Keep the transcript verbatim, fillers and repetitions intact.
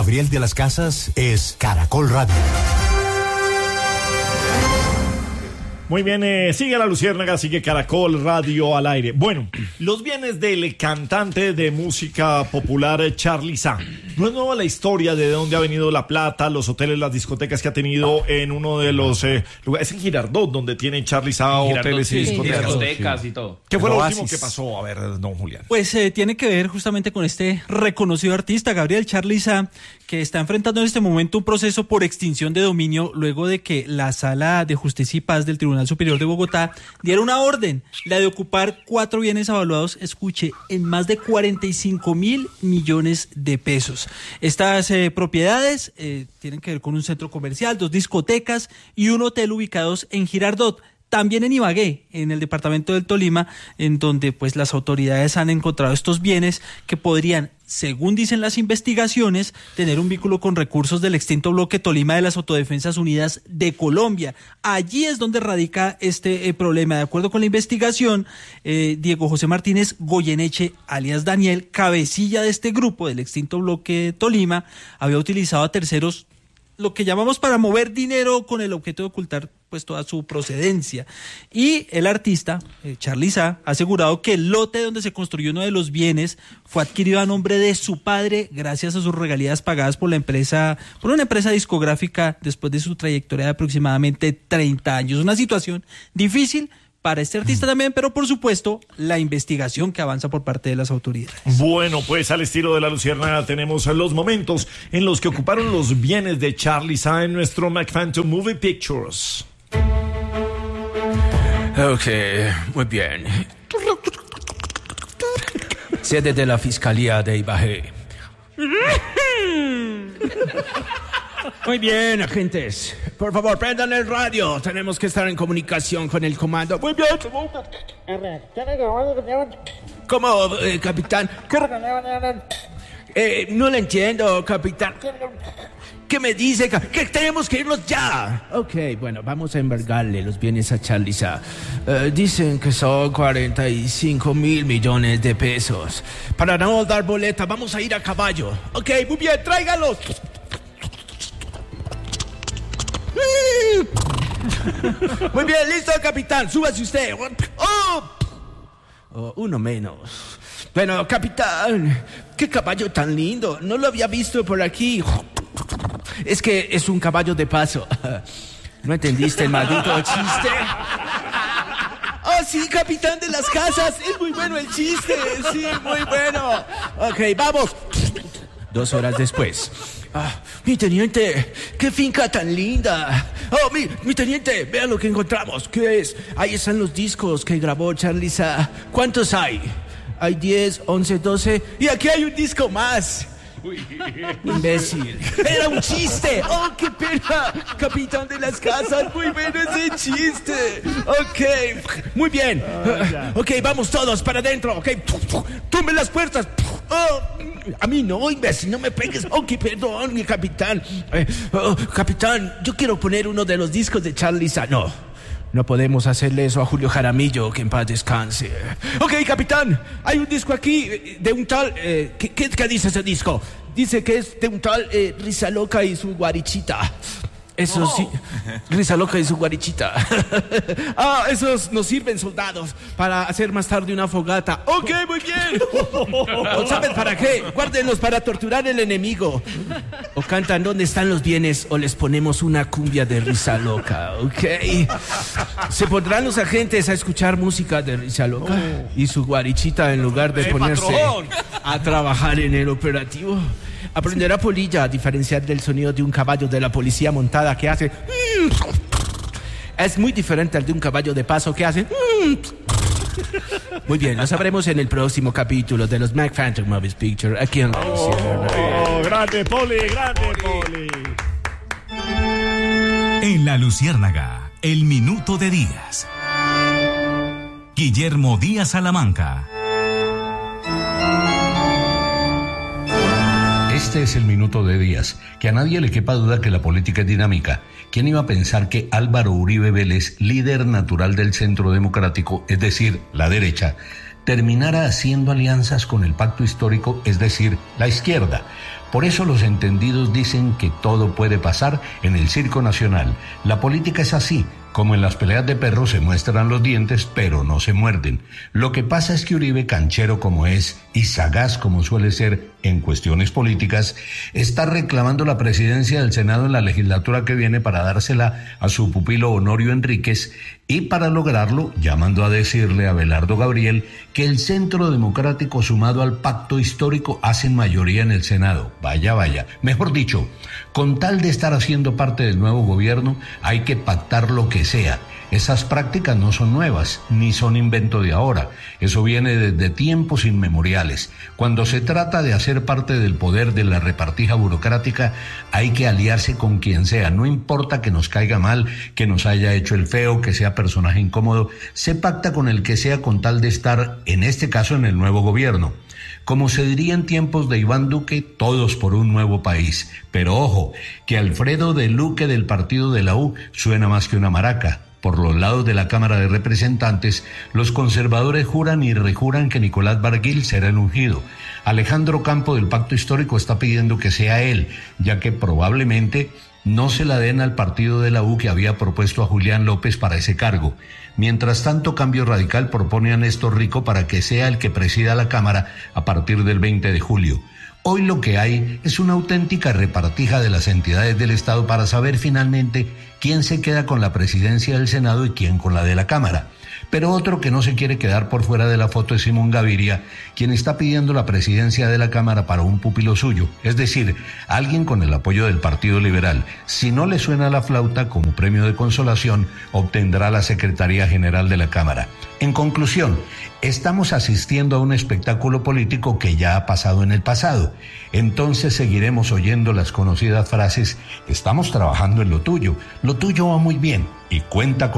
Gabriel de las Casas es Caracol Radio. Muy bien, eh, sigue La Luciérnaga, sigue Caracol Radio al aire. Bueno, los bienes del cantante de música popular Charly Sa. No es nueva la historia de dónde ha venido la plata, los hoteles, las discotecas que ha tenido en uno de los eh, lugares, en Girardot, donde tiene Charly Sa hoteles y sí, discotecas. discotecas y todo. ¿Qué fue lo Oasis. último que pasó? A ver, don Julián. Pues eh, tiene que ver justamente con este reconocido artista, Gabriel Charly Sa, que está enfrentando en este momento un proceso por extinción de dominio luego de que la Sala de Justicia y Paz del Tribunal Superior de Bogotá diera una orden, la de ocupar cuatro bienes avaluados, escuche, en más de cuarenta y cinco mil millones de pesos. Estas eh, propiedades eh, tienen que ver con un centro comercial, dos discotecas y un hotel ubicados en Girardot. También en Ibagué, en el departamento del Tolima, en donde pues las autoridades han encontrado estos bienes que podrían, según dicen las investigaciones, tener un vínculo con recursos del extinto bloque Tolima de las Autodefensas Unidas de Colombia. Allí es donde radica este eh, problema. De acuerdo con la investigación, eh, Diego José Martínez Goyeneche, alias Daniel, cabecilla de este grupo del extinto bloque Tolima, había utilizado a terceros lo que llamamos para mover dinero con el objeto de ocultar pues toda su procedencia. Y el artista, eh, Charly Sa, ha asegurado que el lote donde se construyó uno de los bienes fue adquirido a nombre de su padre gracias a sus regalías pagadas por la empresa, por una empresa discográfica después de su trayectoria de aproximadamente treinta años. Una situación difícil para este artista también, pero por supuesto la investigación que avanza por parte de las autoridades. Bueno, pues al estilo de La Luciérnaga tenemos los momentos en los que ocuparon los bienes de Charly Sa en nuestro McPhantom Movie Pictures. Ok, muy bien. Sede de la Fiscalía de Ibagué. Muy bien, agentes. Por favor, prendan el radio. Tenemos que estar en comunicación con el comando. Muy bien. ¿Cómo, eh, capitán? Eh, no lo entiendo, capitán. ¿Qué me dice? Que tenemos que irnos ya. Ok, bueno, vamos a embargarle los bienes a Charly Sa. Uh, dicen que son cuarenta y cinco mil millones de pesos. Para no dar boleta, vamos a ir a caballo. Ok, muy bien, tráigalos. Muy bien, listo, capitán. Súbase usted. Oh. Oh, uno menos. Bueno, capitán, qué caballo tan lindo. No lo había visto por aquí. Es que es un caballo de paso. ¿No entendiste el maldito chiste? Oh, sí, capitán de las casas. Es muy bueno el chiste. Sí, muy bueno. Ok, vamos. Dos horas después. Ah, mi teniente, qué finca tan linda. Oh, mi, mi teniente, vean lo que encontramos. ¿Qué es? Ahí están los discos que grabó Charly Sa. ¿Cuántos hay? Hay diez, once, doce. Y aquí hay un disco más. Imbécil. Era un chiste. Oh, qué pena, capitán de las casas. Muy bueno ese chiste. Ok, muy bien. Ok, vamos todos para adentro. Ok, tumbe las puertas. Oh, a mí no, imbécil, no me pegues. Ok, perdón, mi capitán. Eh, oh, capitán, yo quiero poner uno de los discos de Charly Sa. No, no podemos hacerle eso a Julio Jaramillo, que en paz descanse. Ok, capitán, hay un disco aquí de un tal... Eh, ¿qué, qué, ¿Qué dice ese disco? Dice que es de un tal eh, Risa Loca y su guarichita. Eso sí, Risa Loca y su guarichita. Ah, esos nos sirven, soldados, para hacer más tarde una fogata. Ok, muy bien. ¿O saben para qué? Guárdenlos para torturar al enemigo. O cantan ¿dónde están los bienes? O les ponemos una cumbia de Risa Loca. Ok. Se pondrán los agentes a escuchar música de Risa Loca y su guarichita en lugar de ponerse a trabajar en el operativo. Aprenderá Polilla a diferenciar del sonido de un caballo de la policía montada que hace... Es muy diferente al de un caballo de paso que hace... Muy bien, lo sabremos en el próximo capítulo de los McPhantom Movies Picture aquí en... Oh, oh, grande Poli, grande Poli. En La Luciérnaga, el minuto de Díaz. Guillermo Díaz Salamanca. Este es el minuto de Díaz. Que a nadie le quepa duda que la política es dinámica. ¿Quién iba a pensar que Álvaro Uribe Vélez, líder natural del Centro Democrático, es decir, la derecha, terminara haciendo alianzas con el pacto histórico, es decir, la izquierda. Por eso los entendidos dicen que todo puede pasar en el circo nacional. La política es así, como en las peleas de perros se muestran los dientes, pero no se muerden. Lo que pasa es que Uribe, canchero como es y sagaz como suele ser en cuestiones políticas, está reclamando la presidencia del Senado en la legislatura que viene para dársela a su pupilo Honorio Enríquez, y para lograrlo, llamando a decirle a Abelardo Gabriel que el Centro Democrático sumado al pacto histórico hacen mayoría en el Senado. Vaya, vaya. Mejor dicho, con tal de estar haciendo parte del nuevo gobierno, hay que pactar lo que sea. Esas prácticas no son nuevas, ni son invento de ahora. Eso viene desde tiempos inmemoriales. Cuando se trata de hacer parte del poder de la repartija burocrática, hay que aliarse con quien sea. No importa que nos caiga mal, que nos haya hecho el feo, que sea personaje incómodo. Se pacta con el que sea con tal de estar, en este caso, en el nuevo gobierno. Como se diría en tiempos de Iván Duque, todos por un nuevo país. Pero ojo, que Alfredo de Luque del partido de la U suena más que una maraca. Por los lados de la Cámara de Representantes, los conservadores juran y rejuran que Nicolás Barguil será el ungido. Alejandro Campo del Pacto Histórico está pidiendo que sea él, ya que probablemente no se la den al partido de la U que había propuesto a Julián López para ese cargo. Mientras tanto, Cambio Radical propone a Néstor Rico para que sea el que presida la Cámara a partir del veinte de julio. Hoy lo que hay es una auténtica repartija de las entidades del Estado para saber finalmente quién se queda con la presidencia del Senado y quién con la de la Cámara. Pero otro que no se quiere quedar por fuera de la foto es Simón Gaviria, quien está pidiendo la presidencia de la Cámara para un pupilo suyo, es decir, alguien con el apoyo del Partido Liberal. Si no le suena la flauta, como premio de consolación, obtendrá la Secretaría General de la Cámara. En conclusión, estamos asistiendo a un espectáculo político que ya ha pasado en el pasado. Entonces seguiremos oyendo las conocidas frases: estamos trabajando en lo tuyo, lo tuyo va muy bien y cuenta con